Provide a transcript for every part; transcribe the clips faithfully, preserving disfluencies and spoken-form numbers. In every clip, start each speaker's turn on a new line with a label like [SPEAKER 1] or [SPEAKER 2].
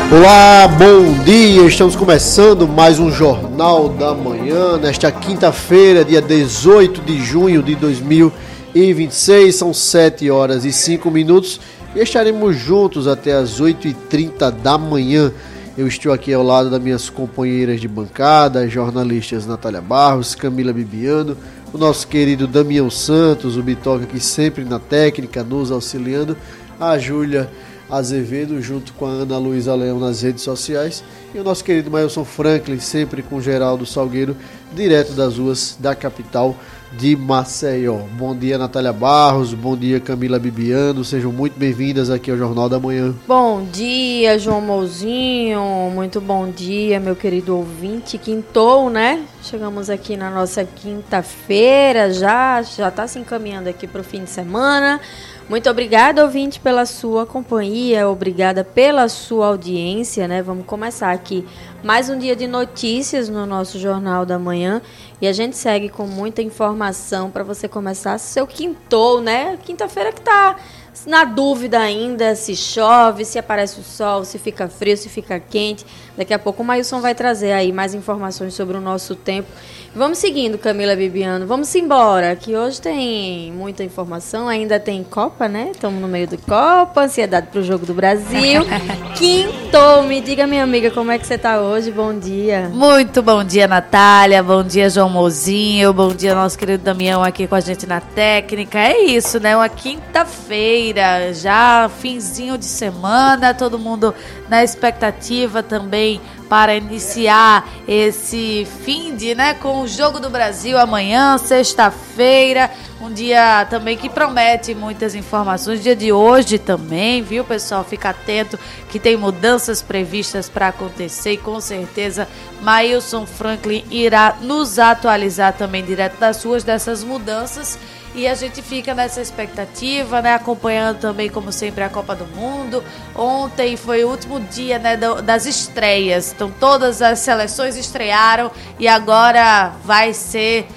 [SPEAKER 1] Olá, bom dia, estamos começando mais um Jornal da Manhã, nesta quinta-feira, dia dezoito de junho de dois mil e vinte e seis, são sete horas e cinco minutos e estaremos juntos até as oito e trinta da manhã. Eu estou aqui ao lado das minhas companheiras de bancada, as jornalistas Natália Barros, Camila Bibiano, o nosso querido Damião Santos, o Bitoca aqui sempre na técnica, nos auxiliando, a Júlia Azevedo junto com a Ana Luísa Leão nas redes sociais e o nosso querido Mailson Franklin sempre com Geraldo Salgueiro direto das ruas da capital de Maceió. Bom dia, Natália Barros, bom dia, Camila Bibiano, sejam muito bem-vindas aqui ao Jornal da Manhã.
[SPEAKER 2] Bom dia, João Mouzinho, muito bom dia, meu querido ouvinte. Quintou, né? Chegamos aqui na nossa quinta-feira, já já está se encaminhando aqui para o fim de semana. Muito obrigada, ouvinte, pela sua companhia, obrigada pela sua audiência, né? Vamos começar aqui mais um dia de notícias no nosso Jornal da Manhã e a gente segue com muita informação para você começar seu quintou, né? Quinta-feira que tá na dúvida ainda se chove, se aparece o sol, se fica frio, se fica quente. Daqui a pouco o Mailson vai trazer aí mais informações sobre o nosso tempo. Vamos seguindo, Camila Bibiano, vamos embora, que hoje tem muita informação, ainda tem Copa, né? Estamos no meio do Copa, ansiedade para o Jogo do Brasil. Quintou, me diga, minha amiga, como é que você está hoje? Bom dia.
[SPEAKER 3] Muito bom dia, Natália, bom dia, João Mozinho, bom dia, nosso querido Damião aqui com a gente na técnica. É isso, né? Uma quinta-feira, já finzinho de semana, todo mundo na expectativa também para iniciar esse fim de, né, com o Jogo do Brasil amanhã, sexta-feira, um dia também que promete muitas informações, dia de hoje também, viu, pessoal? Fica atento que tem mudanças previstas para acontecer e com certeza Mailson Franklin irá nos atualizar também direto das ruas dessas mudanças. E a gente fica nessa expectativa, né, acompanhando também, como sempre, a Copa do Mundo. Ontem foi o último dia, né, das estreias. Então, todas as seleções estrearam e agora vai ser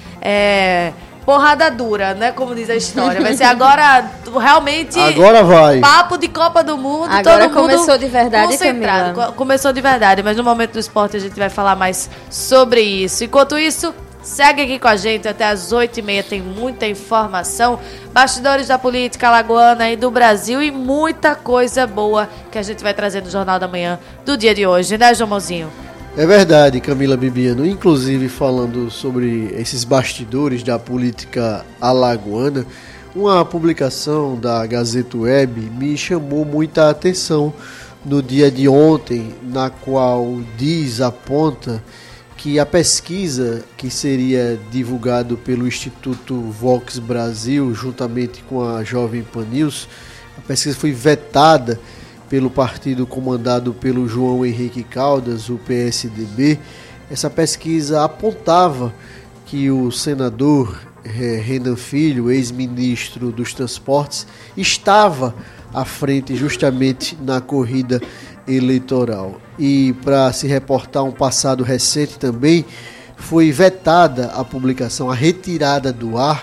[SPEAKER 3] é, porrada dura, né, como diz a história. Vai ser agora, realmente,
[SPEAKER 1] agora vai.
[SPEAKER 3] Papo de Copa do Mundo.
[SPEAKER 2] Agora
[SPEAKER 3] todo mundo
[SPEAKER 2] começou de verdade,
[SPEAKER 3] concentrado.
[SPEAKER 2] Camila.
[SPEAKER 3] Começou de verdade, mas no momento do esporte a gente vai falar mais sobre isso. Enquanto isso, segue aqui com a gente até as oito e meia, tem muita informação, bastidores da política alagoana e do Brasil e muita coisa boa que a gente vai trazer no Jornal da Manhã do dia de hoje, né, João Mozinho?
[SPEAKER 1] É verdade, Camila Bibiano, inclusive falando sobre esses bastidores da política alagoana, uma publicação da Gazeta Web me chamou muita atenção no dia de ontem, na qual diz, aponta que a pesquisa que seria divulgado pelo Instituto Vox Brasil, juntamente com a Jovem Pan News, a pesquisa foi vetada pelo partido comandado pelo João Henrique Caldas, o P S D B. Essa pesquisa apontava que o senador eh, Renan Filho, ex-ministro dos Transportes, estava à frente justamente na corrida eleitoral. E para se reportar um passado recente também, foi vetada a publicação, a retirada do ar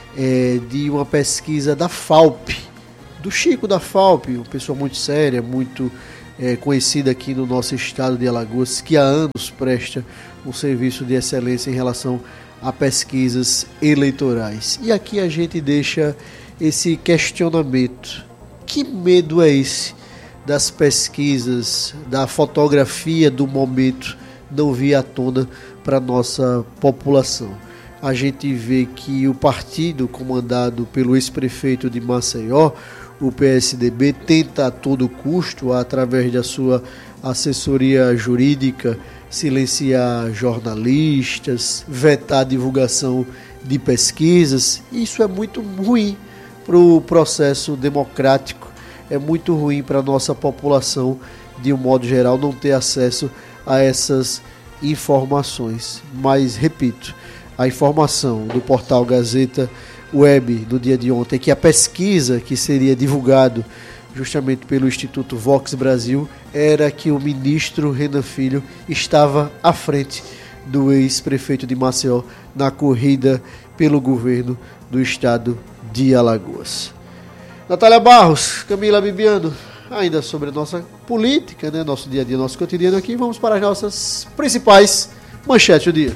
[SPEAKER 1] é, de uma pesquisa da FAUP, do Chico da FAUP, uma pessoa muito séria, muito é, conhecida aqui no nosso estado de Alagoas, que há anos presta um serviço de excelência em relação a pesquisas eleitorais. E aqui a gente deixa esse questionamento: que medo é esse das pesquisas, da fotografia do momento não vir à tona para a nossa população? A gente vê que o partido comandado pelo ex-prefeito de Maceió, o P S D B, tenta a todo custo, através da sua assessoria jurídica, silenciar jornalistas, vetar a divulgação de pesquisas. Isso é muito ruim para o processo democrático, é muito ruim para a nossa população, de um modo geral, não ter acesso a essas informações. Mas, repito, a informação do portal Gazeta Web do dia de ontem é que a pesquisa que seria divulgado justamente pelo Instituto Vox Brasil era que o ministro Renan Filho estava à frente do ex-prefeito de Maceió na corrida pelo governo do estado de Alagoas. Natália Barros, Camila Bibiano, ainda sobre a nossa política, né? Nosso dia a dia, nosso cotidiano aqui. Vamos para as nossas principais manchetes do dia.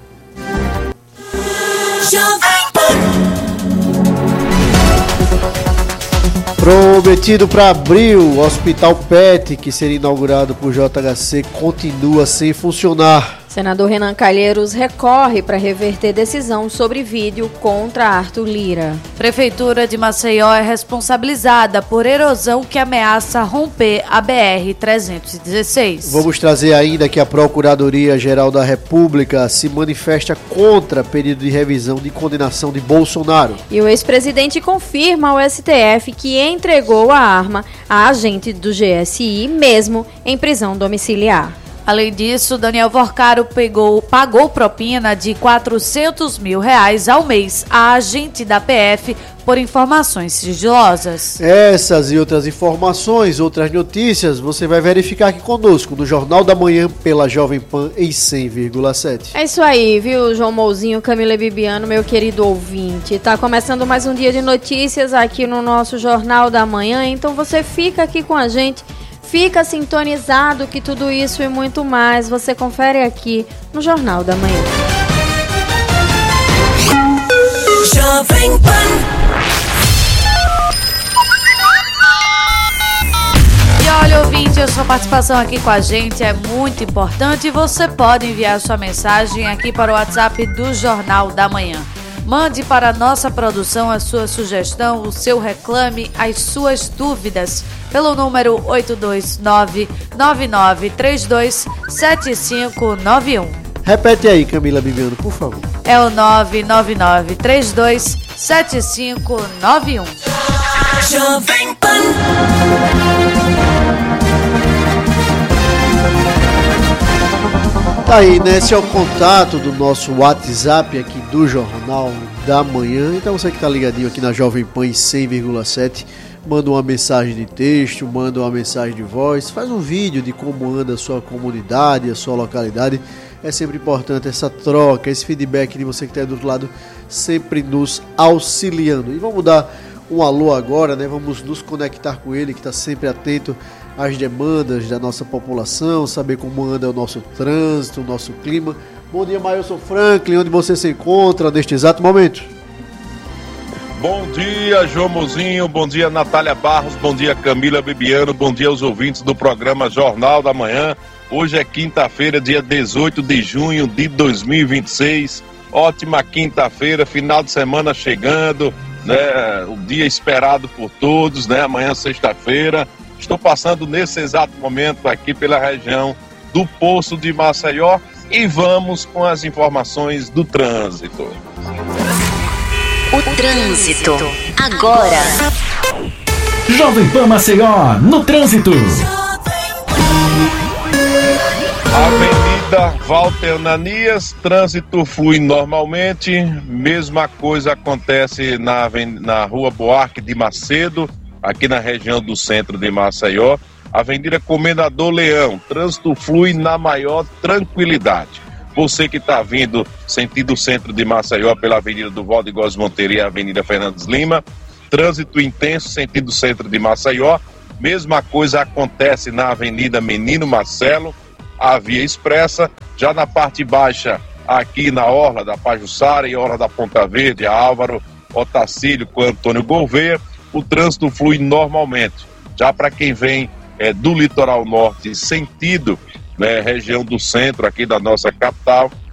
[SPEAKER 1] Prometido para abril, o Hospital Pet, que seria inaugurado por J H C, continua sem funcionar.
[SPEAKER 2] Senador Renan Calheiros recorre para reverter decisão sobre vídeo contra Arthur Lira.
[SPEAKER 3] Prefeitura de Maceió é responsabilizada por erosão que ameaça romper a B R trezentos e dezesseis.
[SPEAKER 1] Vamos trazer ainda que a Procuradoria-Geral da República se manifesta contra pedido de revisão de condenação de Bolsonaro.
[SPEAKER 2] E o ex-presidente confirma ao S T F que entregou a arma a agente do G S I, mesmo em prisão domiciliar.
[SPEAKER 3] Além disso, Daniel Vorcaro pegou, pagou propina de quatrocentos mil reais ao mês a agente da P F por informações sigilosas.
[SPEAKER 1] Essas e outras informações, outras notícias, você vai verificar aqui conosco no Jornal da Manhã pela Jovem Pan em cem vírgula sete.
[SPEAKER 2] É isso aí, viu, João Mouzinho, Camila Bibiano, meu querido ouvinte. Tá começando mais um dia de notícias aqui no nosso Jornal da Manhã, então você fica aqui com a gente. Fica sintonizado que tudo isso e muito mais você confere aqui no Jornal da Manhã. Jovem Pan.
[SPEAKER 3] E olha, ouvinte, a sua participação aqui com a gente é muito importante e você pode enviar sua mensagem aqui para o WhatsApp do Jornal da Manhã. Mande para a nossa produção a sua sugestão, o seu reclame, as suas dúvidas pelo número oito dois nove, nove nove três dois, sete cinco nove um.
[SPEAKER 1] Repete aí, Camila Bibiano, por favor.
[SPEAKER 3] É o nove nove nove três dois, sete cinco nove um. Jovem Pan.
[SPEAKER 1] Tá aí, né? Esse é o contato do nosso WhatsApp aqui do Jornal da Manhã. Então você que tá ligadinho aqui na Jovem Pan em cem vírgula sete, manda uma mensagem de texto, manda uma mensagem de voz, faz um vídeo de como anda a sua comunidade, a sua localidade. É sempre importante essa troca, esse feedback de você que está do outro lado, sempre nos auxiliando. E vamos dar um alô agora, né? Vamos nos conectar com ele, que está sempre atento às demandas da nossa população, saber como anda o nosso trânsito, o nosso clima. Bom dia, Mailson Franklin, onde você se encontra neste exato momento?
[SPEAKER 4] Bom dia, João Mozinho, bom dia, Natália Barros, bom dia, Camila Bibiano, bom dia aos ouvintes do programa Jornal da Manhã. Hoje é quinta-feira, dia dezoito de junho de dois mil e vinte e seis. Ótima quinta-feira, final de semana chegando, né? O dia esperado por todos, né? Amanhã, sexta-feira. Estou passando nesse exato momento aqui pela região do Poço de Maceió e vamos com as informações do trânsito.
[SPEAKER 5] O trânsito, agora.
[SPEAKER 6] Jovem Pan Maceió, no trânsito.
[SPEAKER 4] Avenida Walter Ananias, trânsito flui normalmente. Mesma coisa acontece na, na Rua Buarque de Macedo, aqui na região do centro de Maceió. Avenida Comendador Leão, trânsito flui na maior tranquilidade. Você que está vindo sentido centro de Maceió pela Avenida do Valde Góes Monteiro e a Avenida Fernandes Lima, trânsito intenso sentido centro de Maceió. Mesma coisa acontece na Avenida Menino Marcelo, a via expressa. Já na parte baixa, aqui na Orla da Pajuçara e Orla da Ponta Verde, a Álvaro Otacílio com Antônio Gouveia, o trânsito flui normalmente. Já para quem vem é, do litoral norte, sentido, né, região do centro aqui da nossa capital,